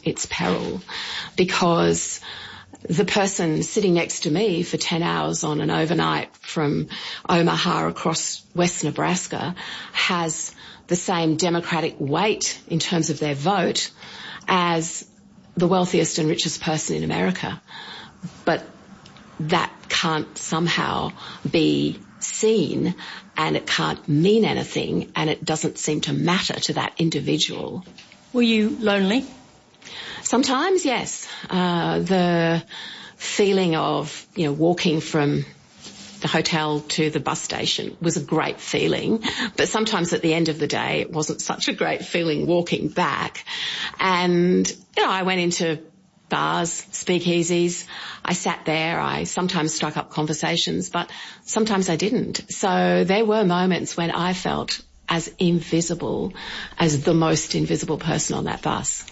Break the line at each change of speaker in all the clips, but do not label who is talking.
its peril, because the person sitting next to me for 10 hours on an overnight from Omaha across West Nebraska has the same democratic weight in terms of their vote as the wealthiest and richest person in America. But that can't somehow be seen, and it can't mean anything, and it doesn't seem to matter to that individual.
Were you lonely?
Sometimes, yes. The feeling of, walking from the hotel to the bus station was a great feeling, but sometimes at the end of the day it wasn't such a great feeling walking back. And, I went into bars, speakeasies. I sat there. I sometimes struck up conversations, but sometimes I didn't. So there were moments when I felt as invisible as the most invisible person on that bus.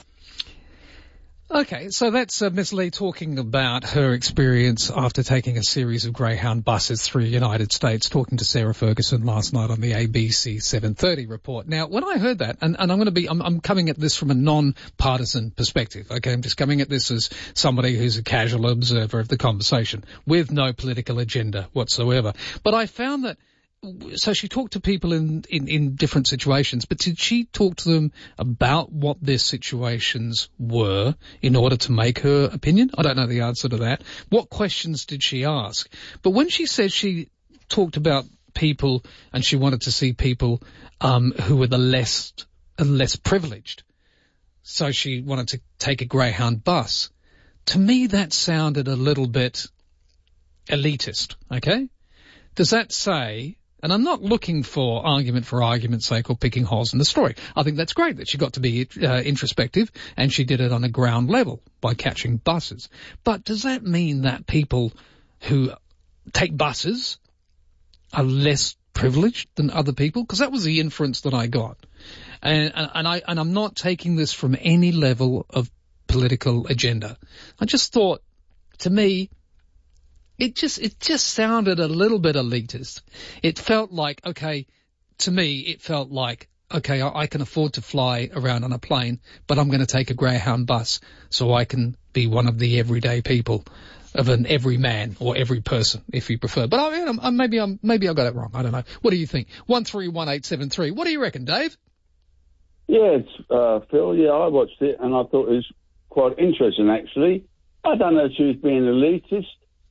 Okay, so that's Ms. Lee talking about her experience after taking a series of Greyhound buses through the United States, talking to Sarah Ferguson last night on the ABC 7:30 report. Now, when I heard that, and I'm coming at this from a non-partisan perspective, okay? I'm just coming at this as somebody who's a casual observer of the conversation with no political agenda whatsoever. But I found that, so she talked to people in different situations, but did she talk to them about what their situations were in order to make her opinion? I don't know the answer to that. What questions did she ask? But when she said she talked about people and she wanted to see people who were the less privileged, so she wanted to take a Greyhound bus, to me that sounded a little bit elitist, okay? Does that say... And I'm not looking for argument's sake or picking holes in the story. I think that's great that she got to be introspective, and she did it on a ground level by catching buses. But does that mean that people who take buses are less privileged than other people? Because that was the inference that I got. And I'm not taking this from any level of political agenda. I just thought, to me, it just sounded a little bit elitist. It felt like, okay, to me, it felt like, okay, I can afford to fly around on a plane, but I'm going to take a Greyhound bus so I can be one of the everyday people, of an everyman or every person, if you prefer. But I mean, maybe I got it wrong. I don't know. What do you think? 131873. What do you reckon, Dave?
Yeah, it's Phil. Yeah, I watched it and I thought it was quite interesting, actually. I don't know if she was being elitist,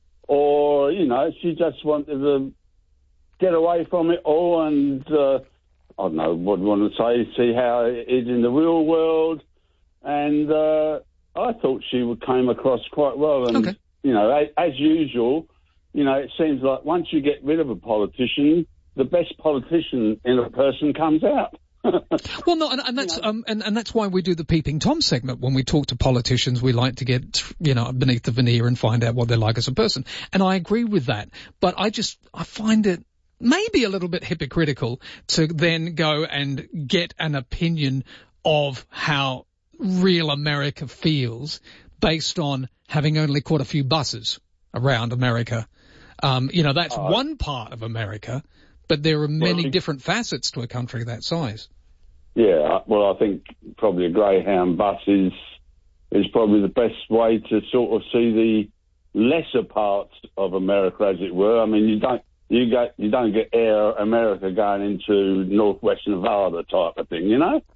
or, she just wanted to get away from it all and, I don't know what I want to say, see how it is in the real world. And I thought she came across quite well. And,
okay.
As usual, it seems like once you get rid of a politician, the best politician in a person comes out.
Well, no, and that's and that's why we do the Peeping Tom segment. When we talk to politicians, we like to get beneath the veneer and find out what they're like as a person. And I agree with that, but I find it maybe a little bit hypocritical to then go and get an opinion of how real America feels based on having only caught a few buses around America. That's one part of America. But there are many different facets to a country that size.
Yeah, well, I think probably a Greyhound bus is probably the best way to sort of see the lesser parts of America, as it were. I mean, you don't get Air America going into Northwest Nevada type of thing,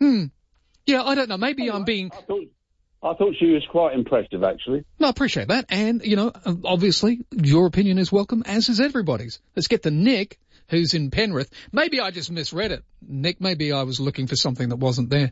Yeah, I don't know. Maybe I'm being...
I thought she was quite impressive, actually.
No, I appreciate that. And, obviously, your opinion is welcome, as is everybody's. Let's get to Nick, who's in Penrith. Maybe I just misread it. Nick, maybe I was looking for something that wasn't there.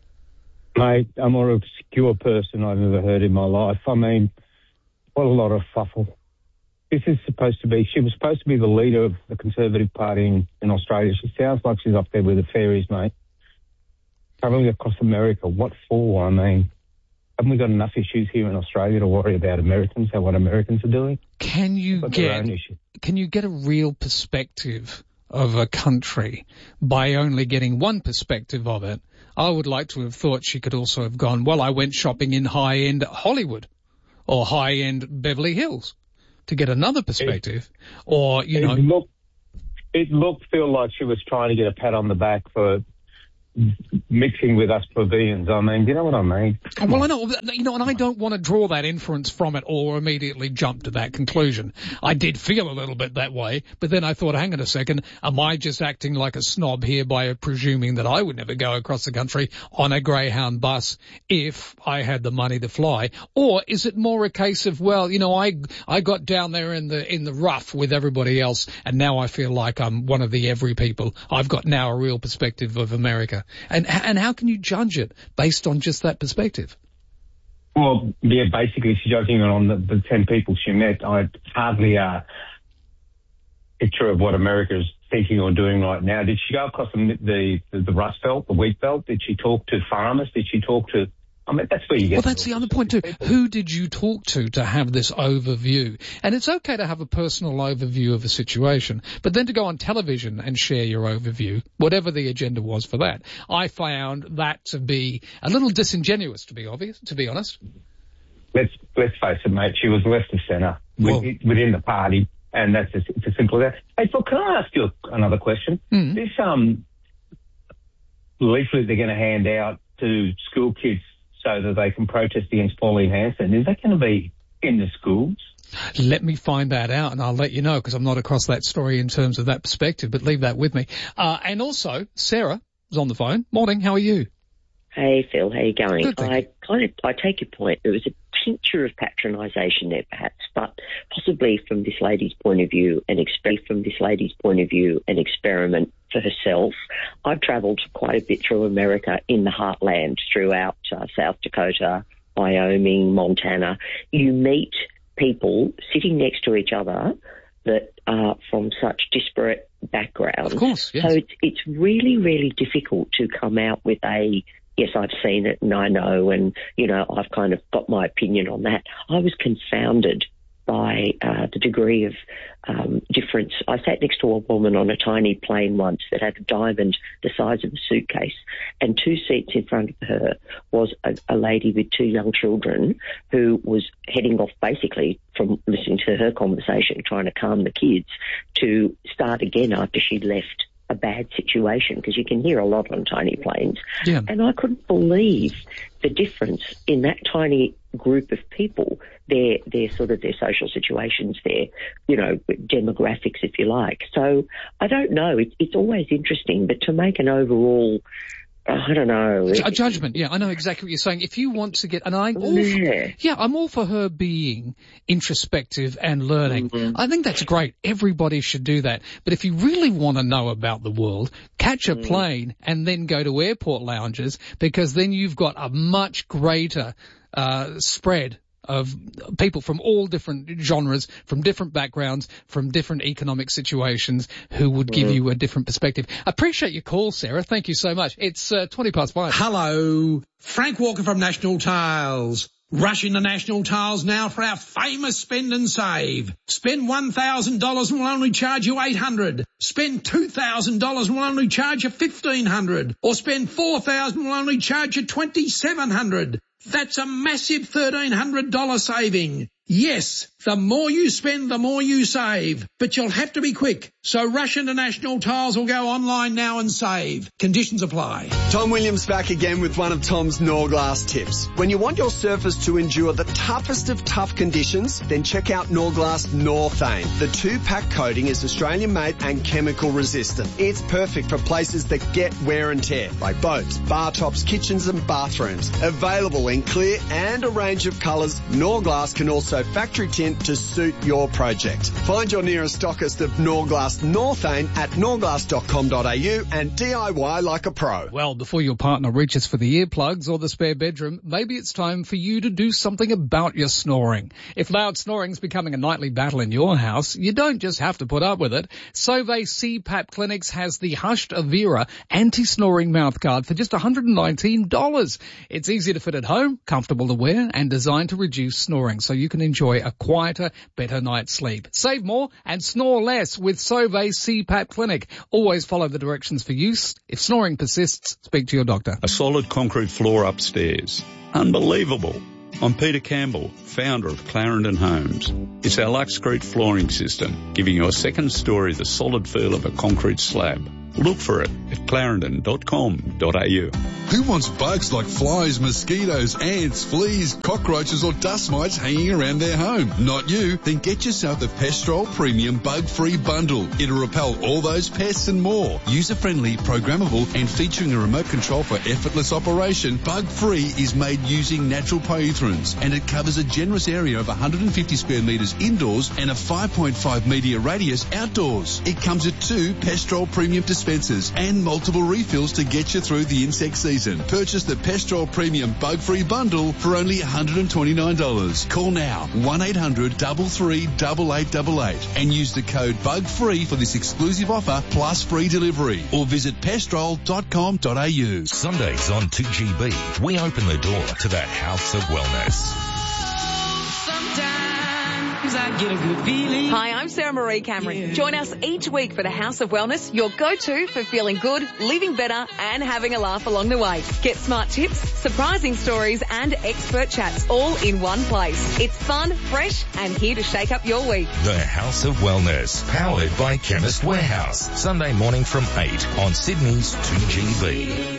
Mate, I'm a more obscure person I've ever heard in my life. I mean, what a lot of fuffle. She was supposed to be the leader of the Conservative Party in Australia. She sounds like she's up there with the fairies, mate. Travelling across America, what for? I mean, haven't we got enough issues here in Australia to worry about Americans, how what Americans are doing?
Can you get a real perspective of a country by only getting one perspective of it? I would like to have thought she could also have gone, well, I went shopping in high-end Hollywood or high-end Beverly Hills to get another perspective.
It looked, Phil, like she was trying to get a pat on the back for mixing with us plebeians. I mean, you know what I mean?
Well, I know, and I don't want to draw that inference from it or immediately jump to that conclusion. I did feel a little bit that way, but then I thought, hang on a second, am I just acting like a snob here by presuming that I would never go across the country on a Greyhound bus if I had the money to fly? Or is it more a case of, well, I got down there in the rough with everybody else, and now I feel like I'm one of the every people. I've got now a real perspective of America. And how can you judge it based on just that perspective?
Well, yeah, basically she's judging it on the 10 people she met. I hardly picture of what America is thinking or doing right now. Did she go across the Rust Belt, the wheat belt? Did she talk to farmers? Did she talk to... I mean, that's where you get...
Well, that's the other point too. Who did you talk to have this overview? And it's okay to have a personal overview of a situation, but then to go on television and share your overview, whatever the agenda was for that, I found that to be a little disingenuous, to be honest.
Let's face it, mate. She was left of centre within the party, and it's as simple as that. Hey, Phil, can I ask you another question? Mm. This leaflet they're going to hand out to school kids so that they can protest against Pauline Hanson, is that going to be in the schools?
Let me find that out, and I'll let you know, because I'm not across that story in terms of that perspective, but leave that with me. And also, Sarah is on the phone. Morning, how are you?
Hey, Phil, how you going?
Good, thank you.
I take your point. There was a tincture of patronisation there, perhaps, but possibly from this lady's point of view, an experiment for herself. I've travelled quite a bit through America in the heartland, throughout South Dakota, Wyoming, Montana. You meet people sitting next to each other that are from such disparate backgrounds.
Of course, yes.
So it's really, really difficult to come out with a, yes, I've seen it and I know, and, I've kind of got my opinion on that. I was confounded by the degree of difference. I sat next to a woman on a tiny plane once that had a diamond the size of a suitcase, and 2 seats in front of her was a lady with 2 young children who was heading off basically from listening to her conversation, trying to calm the kids, to start again after she'd left a bad situation, because you can hear a lot on tiny planes.
Yeah.
And I couldn't believe the difference in that tiny group of people, their social situations, their, demographics, if you like. So I don't know. It's always interesting, but to make an overall, I don't know.
A judgment, yeah, I know exactly what you're saying. If you want to get, and I'm all for her being introspective and learning. Mm-hmm. I think that's great. Everybody should do that. But if you really want to know about the world, catch a plane and then go to airport lounges, because then you've got a much greater spread of people from all different genres, from different backgrounds, from different economic situations, who would give you a different perspective. I appreciate your call, Sarah. Thank you so much. It's 5:20.
Hello. Frank Walker from National Tiles. Rush into National Tiles now for our famous spend and save. Spend $1,000 and we'll only charge you $800. Spend $2,000 and we'll only charge you $1,500. Or spend $4,000 and we'll only charge you $2,700. That's a massive $1,300 saving. Yes, the more you spend, the more you save. But you'll have to be quick. So rush into National Tiles or go online now and save. Conditions apply.
Tom Williams back again with one of Tom's Norglass tips. When you want your surface to endure the toughest of tough conditions, then check out Norglass Northane. The 2-pack coating is Australian made and chemical resistant. It's perfect for places that get wear and tear, like boats, bar tops, kitchens and bathrooms. Available in clear and a range of colours, Norglass can also factory tint to suit your project. Find your nearest stockist of Norglass Northane at norglass.com.au and DIY like a pro.
Well, before your partner reaches for the earplugs or the spare bedroom, maybe it's time for you to do something about your snoring. If loud snoring's becoming a nightly battle in your house, you don't just have to put up with it. Sauvé CPAP Clinics has the Hushed Avira anti-snoring mouthguard for just $119. It's easy to fit at home, comfortable to wear, and designed to reduce snoring so you can enjoy a quieter, better night's sleep. Save more and snore less with Sauvé CPAP Clinic. Always follow the directions for use. If snoring persists, speak to your doctor.
A solid concrete floor upstairs. Unbelievable. I'm Peter Campbell, founder of Clarendon Homes. It's our Luxcrete flooring system, giving you a second story the solid feel of a concrete slab. Look for it at clarendon.com.au.
Who wants bugs like flies, mosquitoes, ants, fleas, cockroaches or dust mites hanging around their home? Not you. Then get yourself the Pestrol Premium Bug-Free Bundle. It'll repel all those pests and more. User-friendly, programmable and featuring a remote control for effortless operation, Bug-Free is made using natural pyrethrins and it covers a generous area of 150 square metres indoors and a 5.5 metre radius outdoors. It comes with 2 Pestrol Premium dispensers and multiple refills to get you through the insect season. Purchase the Pestrol Premium Bug-Free Bundle for only $129. Call now 1-800-338888 and use the code BUGFREE for this exclusive offer plus free delivery or visit pestrol.com.au.
Sundays on 2GB, we open the door to the House of Wellness.
I get a good feeling.
Hi, I'm Sarah Marie Cameron. Yeah. Join us each week for the House of Wellness, your go-to for feeling good, living better and having a laugh along the way. Get smart tips, surprising stories and expert chats all in one place. It's fun, fresh and here to shake up your week.
The House of Wellness, powered by Chemist Warehouse. Sunday morning from 8 on Sydney's 2GB.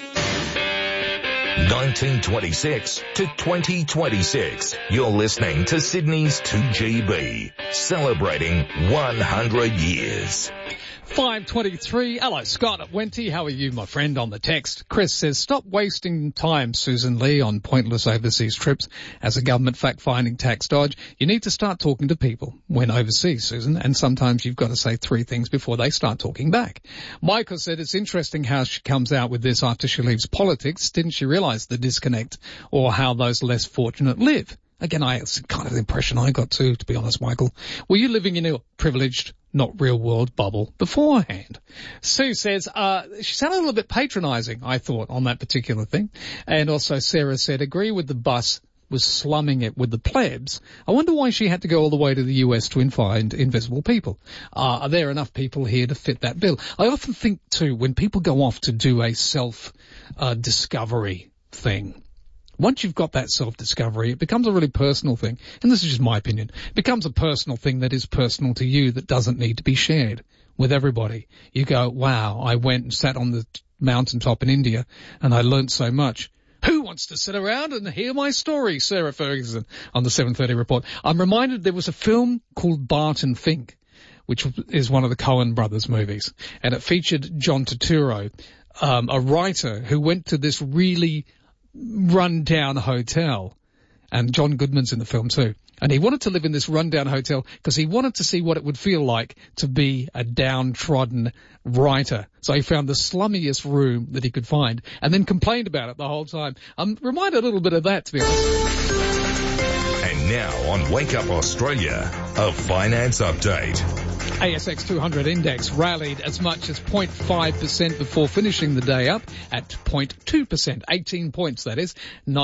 1926 to 2026. You're listening to Sydney's 2GB, celebrating 100 years.
5:23. Hello, Scott at Wenty. How are you, my friend, on the text? Chris says, stop wasting time, Susan Lee, on pointless overseas trips as a government fact-finding tax dodge. You need to start talking to people when overseas, Susan, and sometimes you've got to say 3 things before they start talking back. Michael said, it's interesting how she comes out with this after she leaves politics. Didn't she realise the disconnect or how those less fortunate live? Again, it's kind of the impression I got too, to be honest, Michael. Were you living in a privileged, not real world bubble beforehand? Sue says, she sounded a little bit patronising, I thought, on that particular thing. And also Sarah said, agree with the bus was slumming it with the plebs. I wonder why she had to go all the way to the US to find invisible people. Are there enough people here to fit that bill? I often think too, when people go off to do a self-discovery thing, once you've got that self-discovery, it becomes a really personal thing. And this is just my opinion. It becomes a personal thing that is personal to you that doesn't need to be shared with everybody. You go, wow, I went and sat on the mountaintop in India and I learnt so much. Who wants to sit around and hear my story? Sarah Ferguson on the 7:30 report. I'm reminded there was a film called Barton Fink, which is one of the Coen brothers movies. And it featured John Turturro, a writer who went to this really run-down hotel, and John Goodman's in the film too. And he wanted to live in this run-down hotel because he wanted to see what it would feel like to be a downtrodden writer. So he found the slummiest room that he could find and then complained about it the whole time. I'm reminded a little bit of that, to be honest.
And now on Wake Up Australia, a finance update.
ASX 200 index rallied as much as 0.5% before finishing the day up at 0.2%, 18 points that is,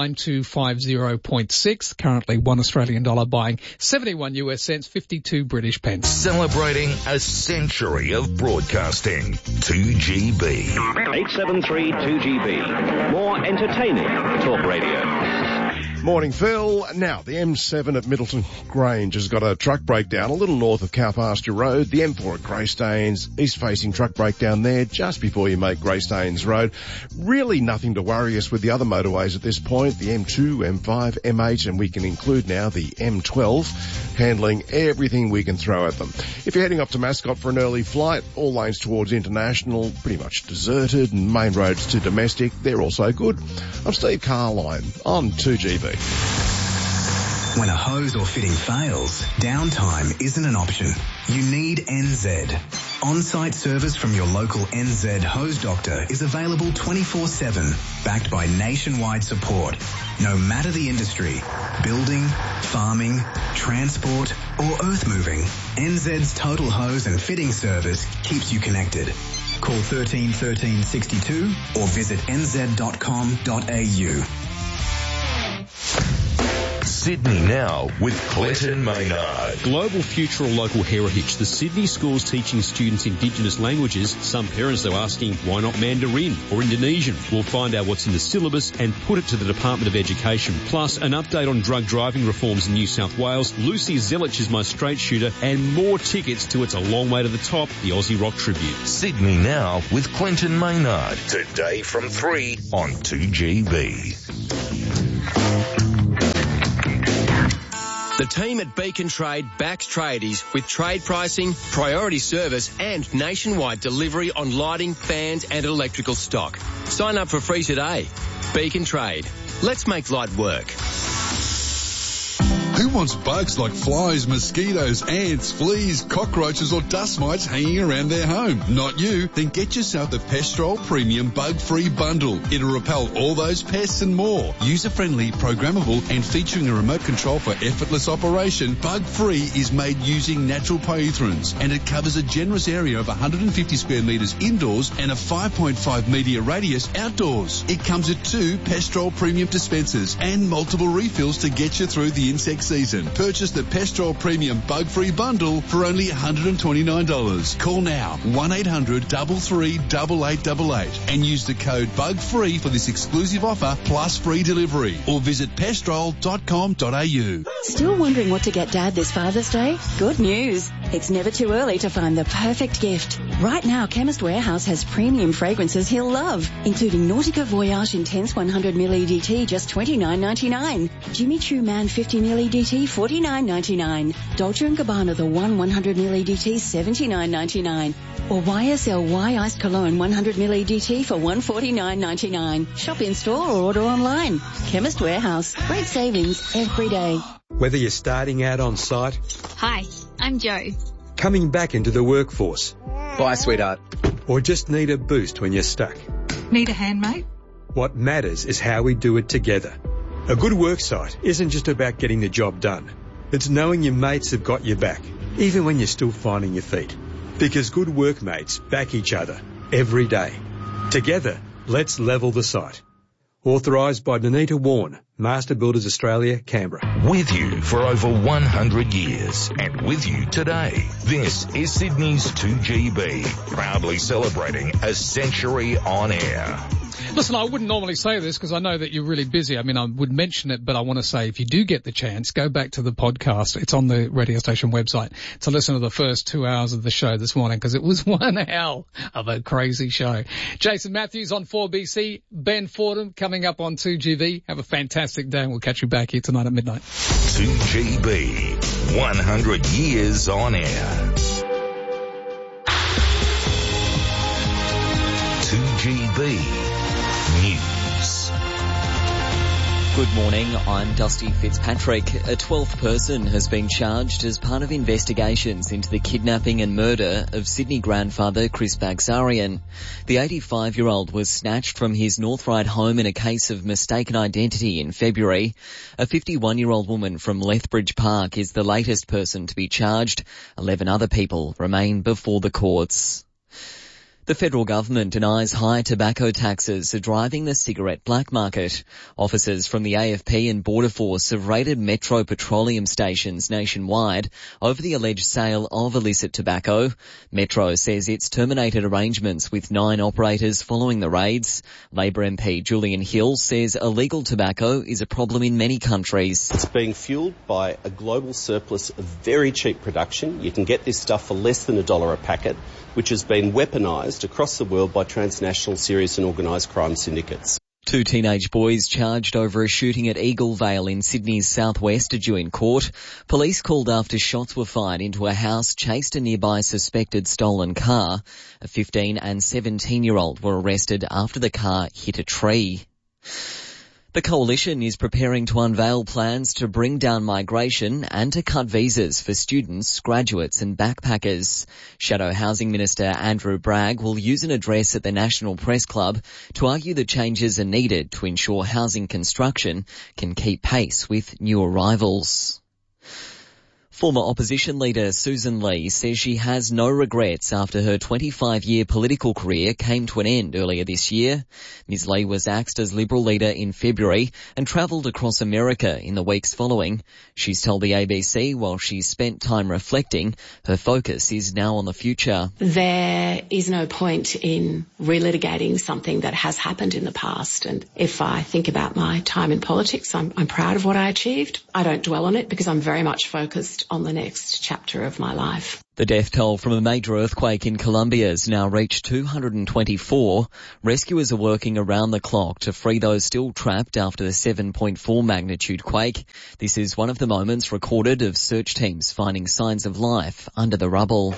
9250.6. Currently $1 Australian buying 71 US cents, 52 British pence.
Celebrating a century of broadcasting. 2GB.
873 2GB. More entertaining talk radio.
Morning, Phil. Now, the M7 at Middleton Grange has got a truck breakdown a little north of Cowpasture Road. The M4 at Greystanes, east-facing truck breakdown there just before you make Greystanes Road. Really nothing to worry us with the other motorways at this point. The M2, M5, M8, and we can include now the M12, handling everything we can throw at them. If you're heading up to Mascot for an early flight, all lanes towards International, pretty much deserted, and main roads to domestic, they're also good. I'm Steve Carline on 2GB.
When a hose or fitting fails, downtime isn't an option. You need NZ. On-site service from your local NZ hose doctor is available 24/7, backed by nationwide support. No matter the industry, building, farming, transport or earth moving, NZ's total hose and fitting service keeps you connected. Call 13 13 62 or visit nz.com.au.
Sydney Now with Clinton Maynard.
Global Future or Local Heritage. The Sydney schools teaching students Indigenous languages. Some parents are asking, why not Mandarin or Indonesian? We'll find out what's in the syllabus and put it to the Department of Education. Plus, an update on drug driving reforms in New South Wales. Lucy Zelich is my straight shooter, and more tickets to It's a Long Way to the Top, the Aussie Rock Tribute.
Sydney Now with Clinton Maynard. Today from 3 on 2GB.
The team at Beacon Trade backs tradies with trade pricing, priority service and nationwide delivery on lighting, fans and electrical stock. Sign up for free today. Beacon Trade. Let's make light work.
Who wants bugs like flies, mosquitoes, ants, fleas, cockroaches or dust mites hanging around their home? Not you? Then get yourself the Pestrol Premium Bug-Free Bundle. It'll repel all those pests and more. User-friendly, programmable and featuring a remote control for effortless operation, Bug-Free is made using natural pyrethrins and it covers a generous area of 150 square metres indoors and a 5.5 metre radius outdoors. It comes with 2 Pestrol Premium dispensers and multiple refills to get you through the insect season. Purchase the Pestrol Premium Bug-Free Bundle for only $129. Call now 1-800-338888 and use the code BUGFREE for this exclusive offer plus free delivery or visit pestrol.com.au.
Still wondering what to get Dad this Father's Day? Good news. It's never too early to find the perfect gift. Right now, Chemist Warehouse has premium fragrances he'll love, including Nautica Voyage Intense 100ml EDT, just $29.99. Jimmy Choo Man 50ml EDT, $49.99. Dolce & Gabbana The One 100ml EDT, $79.99. Or YSL Iced Cologne 100ml EDT for $149.99. Shop in store or order online. Chemist Warehouse. Great savings every day.
Whether you're starting out on site.
Hi, I'm Joe.
Coming back into the workforce.
Bye, sweetheart.
Or just need a boost when you're stuck.
Need a hand, mate?
What matters is how we do it together. A good worksite isn't just about getting the job done. It's knowing your mates have got your back, even when you're still finding your feet. Because good workmates back each other every day. Together, let's level the site. Authorised by Danita Warren, Master Builders Australia, Canberra.
With you for over 100 years and with you today. This is Sydney's 2GB, proudly celebrating a century on air.
Listen, I wouldn't normally say this because I know that you're really busy. I mean, I would mention it, but I want to say if you do get the chance, go back to the podcast. It's on the radio station website to listen to the first 2 hours of the show this morning because it was one hell of a crazy show. Jason Matthews on 4BC, Ben Fordham coming up on 2GB. Have a fantastic day and we'll catch you back here tonight at midnight.
2GB, 100 years on air. 2GB. News.
Good morning, I'm Dusty Fitzpatrick. A 12th person has been charged as part of investigations into the kidnapping and murder of Sydney grandfather Chris Bagzarian. The 85-year-old was snatched from his North Ryde home in a case of mistaken identity in February. A 51-year-old woman from Lethbridge Park is the latest person to be charged. 11 other people remain before the courts. The federal government denies high tobacco taxes are driving the cigarette black market. Officers from the AFP and Border Force have raided Metro petroleum stations nationwide over the alleged sale of illicit tobacco. Metro says it's terminated arrangements with 9 operators following the raids. Labor MP Julian Hill says illegal tobacco is a problem in many countries.
It's being fuelled by a global surplus of very cheap production. You can get this stuff for less than $1 a packet, which has been weaponised across the world by transnational serious and organised crime syndicates.
2 teenage boys charged over a shooting at Eagle Vale in Sydney's southwest are due in court. Police called after shots were fired into a house, chased a nearby suspected stolen car. A 15 and 17-year-old were arrested after the car hit a tree. The Coalition is preparing to unveil plans to bring down migration and to cut visas for students, graduates and backpackers. Shadow Housing Minister Andrew Bragg will use an address at the National Press Club to argue that changes are needed to ensure housing construction can keep pace with new arrivals. Former opposition leader Susan Lee says she has no regrets after her 25-year political career came to an end earlier this year. Ms Lee was axed as Liberal leader in February and travelled across America in the weeks following. She's told the ABC while she's spent time reflecting, her focus is now on the future.
There is no point in relitigating something that has happened in the past, and if I think about my time in politics, I'm proud of what I achieved. I don't dwell on it because I'm very much focused on the next chapter of my life.
The death toll from a major earthquake in Colombia has now reached 224. Rescuers are working around the clock to free those still trapped after the 7.4 magnitude quake. This is one of the moments recorded of search teams finding signs of life under the rubble.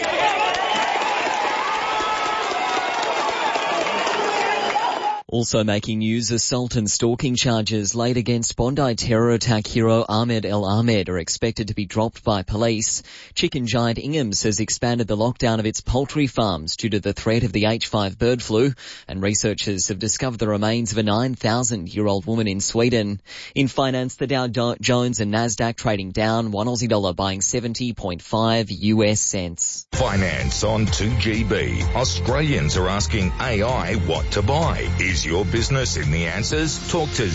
Also making news, assault and stalking charges laid against Bondi terror attack hero Ahmed El Ahmed are expected to be dropped by police. Chicken giant Ingham's has expanded the lockdown of its poultry farms due to the threat of the H5 bird flu, and researchers have discovered the remains of a 9,000-year-old woman in Sweden. In finance, the Dow Jones and Nasdaq trading down, $1 Aussie buying 70.5 US cents.
Finance on 2GB. Australians are asking AI what to buy. Is your business in the answers? Talk to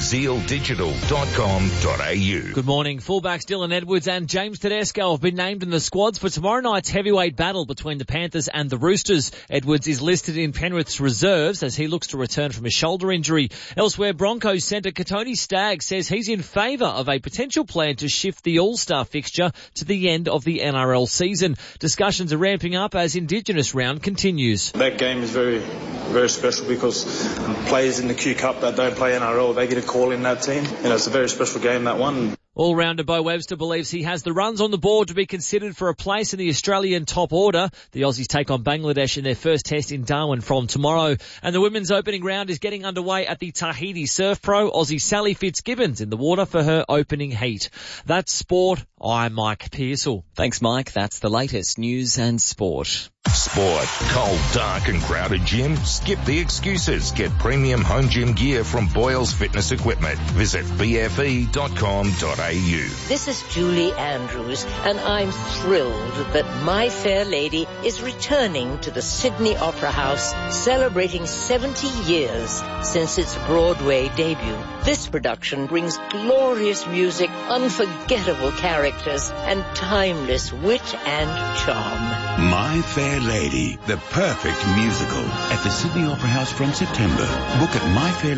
zealdigital.com.au.
Good morning. Fullbacks Dylan Edwards and James Tedesco have been named in the squads for tomorrow night's heavyweight battle between the Panthers and the Roosters. Edwards is listed in Penrith's reserves as he looks to return from a shoulder injury. Elsewhere, Broncos centre Katoni Staggs says he's in favour of a potential plan to shift the All-Star fixture to the end of the NRL season. Discussions are ramping up as Indigenous round continues.
That game is very, very special because players in the Q Cup that don't play NRL, they get a call in that team. It's a very special game, that one.
All-rounder Bo Webster believes he has the runs on the board to be considered for a place in the Australian top order. The Aussies take on Bangladesh in their first test in Darwin from tomorrow. And the women's opening round is getting underway at the Tahiti Surf Pro. Aussie Sally Fitzgibbons in the water for her opening heat. That's sport. I'm Mike Pearsall.
Thanks, Mike. That's the latest news and sport.
Sport. Cold, dark and crowded gym? Skip the excuses. Get premium home gym gear from Boyle's Fitness Equipment. Visit bfe.com.au.
This is Julie Andrews, and I'm thrilled that My Fair Lady is returning to the Sydney Opera House, celebrating 70 years since its Broadway debut. This production brings glorious music, unforgettable characters, and timeless wit and charm.
My Fair Lady, the perfect musical, at the Sydney Opera House from September. Book at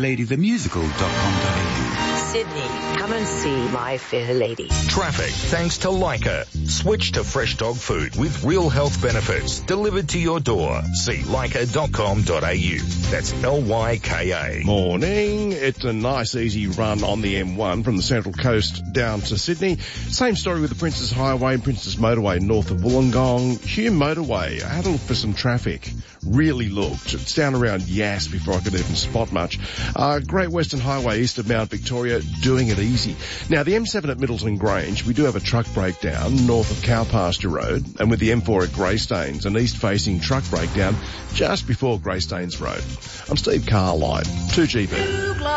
myfairladythemusical.com.au.
Sydney, come and see My Fair Lady.
Traffic thanks to Leica. Switch to fresh dog food with real health benefits delivered to your door. See leica.com.au. That's Lyka.
Morning. It's a nice easy run on the M1 from the Central Coast down to Sydney. Same story with the Princes Highway and Princes Motorway north of Wollongong. Hume Motorway, I had a look for some traffic. Really looked. It's down around Yass before I could even spot much. Great Western Highway east of Mount Victoria, doing it easy. Now, the M7 at Middleton Grange, we do have a truck breakdown north of Cowpasture Road, and with the M4 at Greystanes, an east-facing truck breakdown just before Greystanes Road. I'm Steve Carline, 2GB.